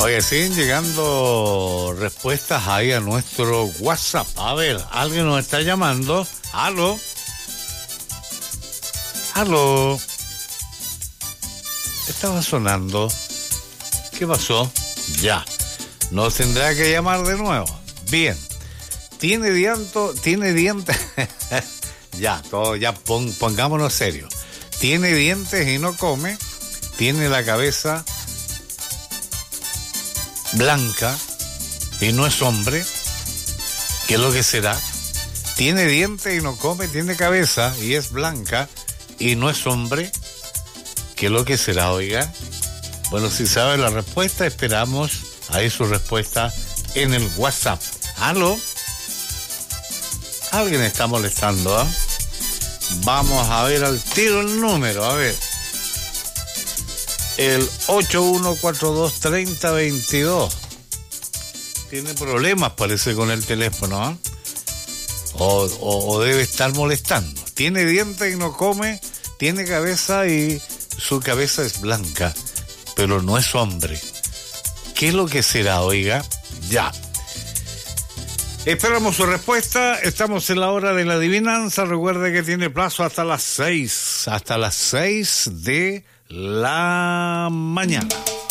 Oye, siguen llegando respuestas ahí a nuestro WhatsApp. A ver, alguien nos está llamando. ¿Aló? ¿Aló? Estaba sonando. ¿Qué pasó? Ya. Nos tendrá que llamar de nuevo. Bien. Tiene dientes. Ya, todo, ya pongámonos serios. Tiene dientes y no come. Tiene la cabeza blanca y no es hombre. ¿Qué es lo que será? Tiene dientes y no come, tiene cabeza y es blanca y no es hombre. ¿Qué es lo que será, oiga? Bueno, si sabe la respuesta, esperamos ahí su respuesta en el WhatsApp. ¿Aló? Alguien está molestando, ¿ah? Vamos a ver al tiro el número, a ver. El 8142-3022. Tiene problemas, parece, con el teléfono, ¿eh? O debe estar molestando. Tiene dientes y no come, tiene cabeza y su cabeza es blanca, pero no es hombre. ¿Qué es lo que será, oiga? Ya. Esperamos su respuesta. Estamos en la hora de la adivinanza. Recuerde que tiene plazo hasta las 6. Hasta las 6 de la mañana.